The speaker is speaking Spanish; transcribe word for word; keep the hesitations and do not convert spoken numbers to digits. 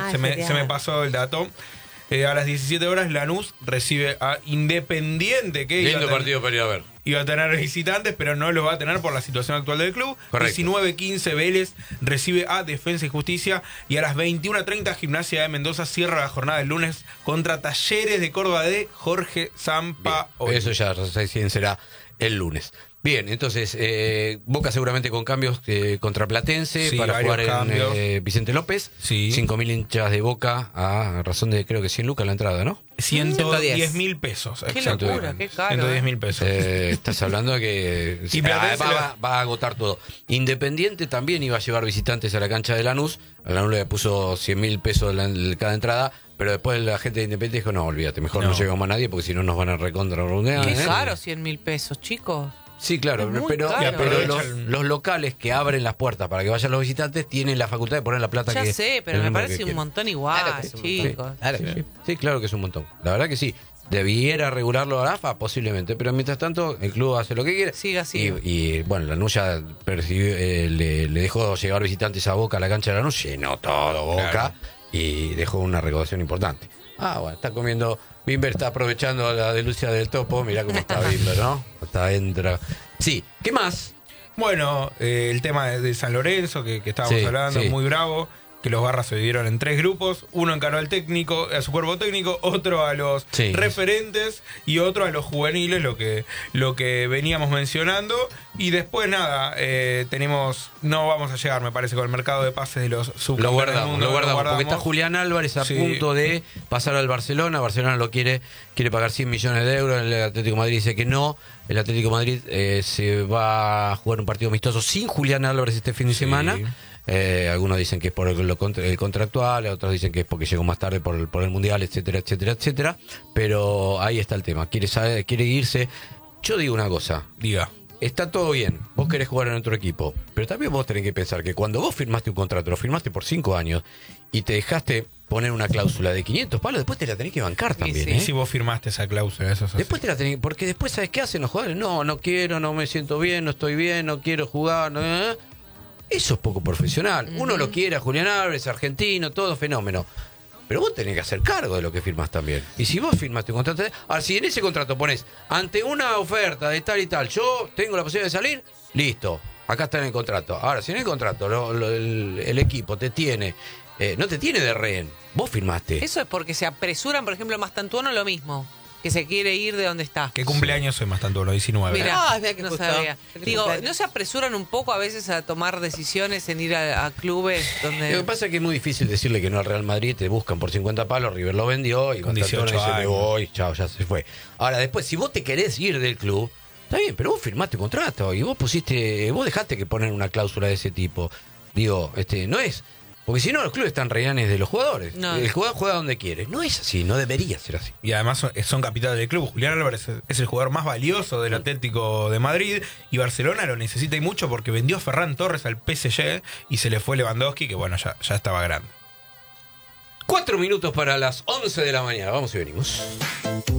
se, me, genial. se me pasó el dato. Eh, a las diecisiete horas Lanús recibe a Independiente, que iba a, Lindo ten- partido para ir a ver. iba a tener visitantes, pero no los va a tener por la situación actual del club. Correcto. diecinueve quince Vélez recibe a Defensa y Justicia. Y a las veintiuno treinta Gimnasia de Mendoza cierra la jornada del lunes contra Talleres de Córdoba de Jorge Sampaoli. Eso ya recién será el lunes. Bien, entonces, eh, Boca seguramente con cambios eh, contra Platense Sí, para varios jugar en cambios. eh, Vicente López. Sí. cinco mil hinchas de Boca a razón de creo que cien lucas la entrada, ¿no? ciento diez mil pesos. Qué exacto. locura, qué caro. ciento diez mil pesos. Eh, estás hablando de que Y ah, Platense va, lo- va- va a agotar todo. Independiente también iba a llevar visitantes a la cancha de Lanús. A Lanús le puso cien mil pesos la- la- cada entrada, pero después la gente de Independiente dijo, no, olvídate, mejor no, No. llegamos a nadie porque si no nos van a recontra rondear. Qué ¿eh? caro, cien mil pesos, chicos. Sí, claro, Es muy pero, caro. pero Y los, aprovechan- los locales que abren las puertas para que vayan los visitantes tienen la facultad de poner la plata Ya que sé, pero el me número parece que un quieran. montón igual, Claro que es un montón. chicos. Claro. Sí, sí, claro que es un montón. La verdad que sí. ¿Debiera regularlo a AFA? Posiblemente, pero mientras tanto el club hace lo que quiere. Siga así. Y, y, bueno, Lanús ya percibió, eh, le, le dejó llegar visitantes a Boca a la cancha de Lanús, llenó todo Boca Claro. y dejó una recaudación importante. Ah, bueno, está comiendo. Bimber está aprovechando la delucia del topo. Mirá cómo está Bimber, ¿no? Está adentro. Sí, ¿qué más? Bueno, eh, el tema de, de San Lorenzo, que, que estábamos Sí, hablando, sí. muy bravo, que los Barras se dividieron en tres grupos. Uno encaró al técnico, a su cuerpo técnico, otro a los Sí. referentes y otro a los juveniles, lo que, lo que veníamos mencionando. Y después nada, eh, tenemos, no vamos a llegar, me parece, con el mercado de pases de los subcampeones Lo del guardamos, mundo, lo guardamos, porque está Julián Álvarez a Sí. punto de pasar al Barcelona. Barcelona lo quiere, quiere pagar cien millones de euros. El Atlético de Madrid dice que no. El Atlético de Madrid eh, se va a jugar un partido amistoso sin Julián Álvarez este fin de Sí. semana. Eh, algunos dicen que es por el, lo contra- el contractual, otros dicen que es porque llegó más tarde por el, por el Mundial, etcétera, etcétera, etcétera. Pero ahí está el tema. Quiere saber, quiere irse. Yo digo una cosa. Diga. Está todo bien, vos querés jugar en otro equipo, pero también vos tenés que pensar que cuando vos firmaste un contrato, lo firmaste por cinco años y te dejaste poner una cláusula de quinientos palos, después te la tenés que bancar también, sí. ¿eh? Y si vos firmaste esa cláusula, eso es así. Después te la tenés, porque después ¿sabes qué hacen los jugadores? No, no quiero, no me siento bien, no estoy bien, no quiero jugar, no, eh. Eso es poco profesional. Uno lo quiere a Julián Álvarez, argentino, todo fenómeno. Pero vos tenés que hacer cargo de lo que firmás también. Y si vos firmaste un contrato... Ahora, si en ese contrato pones, ante una oferta de tal y tal, yo tengo la posibilidad de salir, listo, acá está en el contrato. Ahora, si en el contrato lo- lo- el, el equipo te tiene... eh, no te tiene de rehén, vos firmaste. Eso es porque se apresuran, por ejemplo, Mastantuono lo mismo, que se quiere ir de donde está. ¿Qué cumpleaños soy más tanto? Los diecinueve. Mira, Ah, mira que no justo. sabía. Qué Digo, cumpleaños. ¿no se apresuran un poco a veces a tomar decisiones en ir a, a clubes donde... Lo que pasa es que es muy difícil decirle que no al Real Madrid, te buscan por cincuenta palos, River lo vendió y Con Mastantuono dieciocho dice, me años. voy, chao, ya se fue. Ahora, después, si vos te querés ir del club, está bien, pero vos firmaste un contrato y vos pusiste, vos dejaste que poner una cláusula de ese tipo. Digo, este, no es... Porque si no, los clubes están reanes de los jugadores. No. El jugador juega donde quiere. No es así, no debería ser así. Y además son, son capitales del club. Julián Álvarez es el jugador más valioso del Atlético de Madrid y Barcelona lo necesita y mucho porque vendió a Ferran Torres al P S G y se le fue Lewandowski, que bueno, ya, ya estaba grande. Cuatro minutos para las once de la mañana. Vamos y venimos.